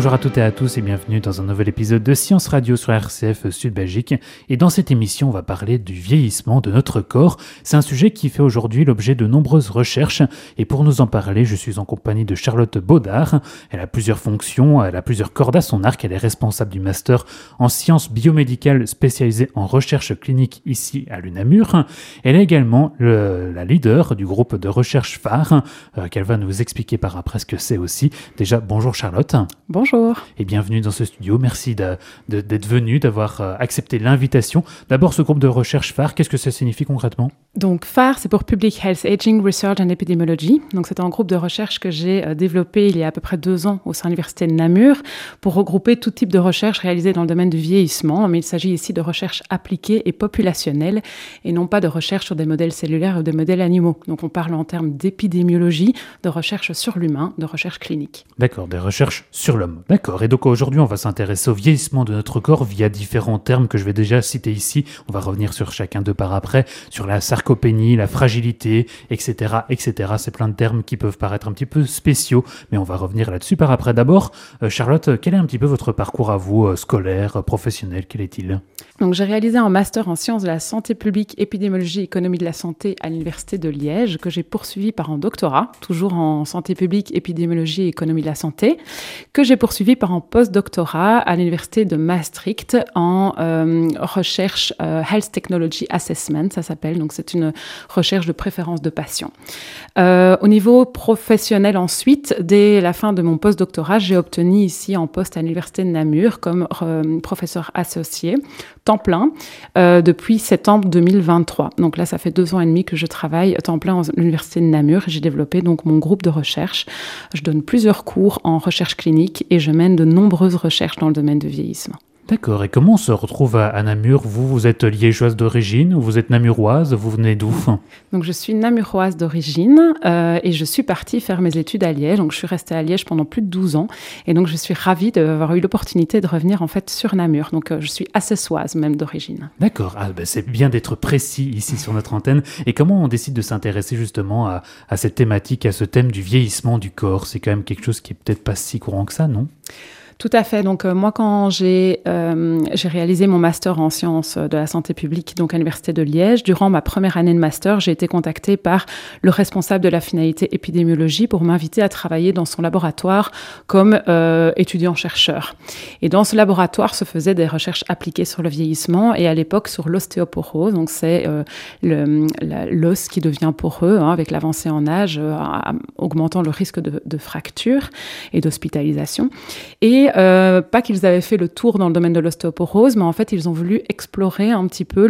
Bonjour à toutes et à tous et bienvenue dans un nouvel épisode de Science Radio sur RCF Sud Belgique. Et dans cette émission, on va parler du vieillissement de notre corps. C'est un sujet qui fait aujourd'hui l'objet de nombreuses recherches. Et pour nous en parler, je suis en compagnie de Charlotte Baudard. Elle a plusieurs fonctions, elle a plusieurs cordes à son arc. Elle est responsable du master en sciences biomédicales spécialisée en recherche clinique ici à l'UNAMUR. Elle est également la leader du groupe de recherche phare qu'elle va nous expliquer par après ce que c'est aussi. Déjà, bonjour Charlotte. Bonjour. Et bienvenue dans ce studio. Merci d'être venu, d'avoir accepté l'invitation. D'abord, ce groupe de recherche phare, qu'est-ce que ça signifie concrètement ? Donc phare, c'est pour Public Health Aging Research and Epidemiology. Donc c'est un groupe de recherche que j'ai développé il y a à peu près 2 ans au sein de l'université de Namur pour regrouper tout type de recherche réalisée dans le domaine du vieillissement. Mais il s'agit ici de recherche appliquée et populationnelle et non pas de recherche sur des modèles cellulaires ou des modèles animaux. Donc on parle en termes d'épidémiologie, de recherche sur l'humain, de recherche clinique. D'accord, des recherches sur l'homme. D'accord, et donc aujourd'hui on va s'intéresser au vieillissement de notre corps via différents termes que je vais déjà citer ici. On va revenir sur chacun d'eux par après, sur la sarcopénie, la fragilité, etc., etc. C'est plein de termes qui peuvent paraître un petit peu spéciaux, mais on va revenir là-dessus par après. D'abord, Charlotte, quel est un petit peu votre parcours à vous, scolaire, professionnel, quel est-il ? Donc, j'ai réalisé un master en sciences de la santé publique, épidémiologie et économie de la santé à l'université de Liège, que j'ai poursuivi par un doctorat, toujours en santé publique, épidémiologie et économie de la santé, que j'ai poursuivi par un post-doctorat à l'université de Maastricht en recherche Health Technology Assessment, ça s'appelle. Donc, c'est une recherche de préférence de patients. Au niveau professionnel ensuite, dès la fin de mon post-doctorat, j'ai obtenu ici un poste à l'université de Namur comme professeur associé, temps plein, depuis septembre 2023. Donc là, ça fait 2 ans et demi que je travaille temps plein à l'université de Namur. J'ai développé donc mon groupe de recherche. Je donne plusieurs cours en recherche clinique et je mène de nombreuses recherches dans le domaine du vieillissement. D'accord, et comment on se retrouve à Namur ? Vous êtes liégeoise d'origine ou vous êtes namuroise ? Vous venez d'où ? Donc je suis namuroise d'origine et je suis partie faire mes études à Liège. Donc je suis restée à Liège pendant plus de 12 ans et donc je suis ravie d'avoir eu l'opportunité de revenir en fait sur Namur. Donc je suis assessoise même d'origine. D'accord, c'est bien d'être précis ici sur notre antenne. Et comment on décide de s'intéresser justement à cette thématique, à ce thème du vieillissement du corps ? C'est quand même quelque chose qui est peut-être pas si courant que ça, non ? Tout à fait. Donc moi, quand j'ai réalisé mon master en sciences de la santé publique donc à l'université de Liège, durant ma première année de master, j'ai été contactée par le responsable de la finalité épidémiologie pour m'inviter à travailler dans son laboratoire comme étudiant-chercheur. Et dans ce laboratoire se faisaient des recherches appliquées sur le vieillissement et à l'époque sur l'ostéoporose. Donc c'est l'os qui devient poreux avec l'avancée en âge, augmentant le risque de fracture et d'hospitalisation. Et pas qu'ils avaient fait le tour dans le domaine de l'ostéoporose, mais en fait, ils ont voulu explorer un petit peu